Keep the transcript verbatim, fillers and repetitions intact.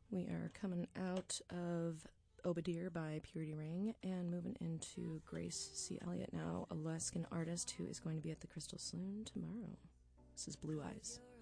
We are coming out of Obadiah by Purity Ring and moving into Grace C. Elliott now, Alaskan artist who is going to be at the Crystal Saloon tomorrow. This is Blue Eyes.